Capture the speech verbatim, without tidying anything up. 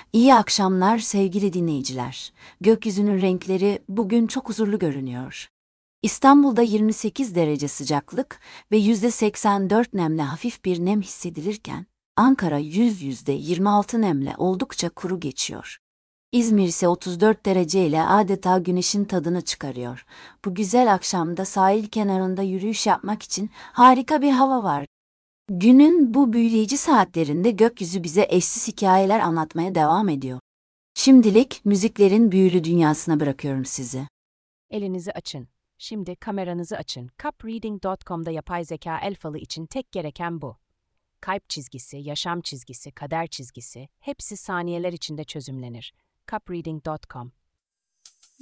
İyi akşamlar sevgili dinleyiciler. Gökyüzünün renkleri bugün çok huzurlu görünüyor. İstanbul'da yirmi sekiz derece sıcaklık ve yüzde seksen dört nemle hafif bir nem hissedilirken, Ankara yüz yüzde yirmi altı nemle oldukça kuru geçiyor. İzmir ise otuz dört derece ile adeta güneşin tadını çıkarıyor. Bu güzel akşamda sahil kenarında yürüyüş yapmak için harika bir hava var. Günün bu büyüleyici saatlerinde gökyüzü bize eşsiz hikayeler anlatmaya devam ediyor. Şimdilik müziklerin büyülü dünyasına bırakıyorum sizi. Elinizi açın. Şimdi kameranızı açın. cupreading nokta com'da yapay zeka el falı için tek gereken bu. Kalp çizgisi, yaşam çizgisi, kader çizgisi hepsi saniyeler içinde çözümlenir. cupreading nokta com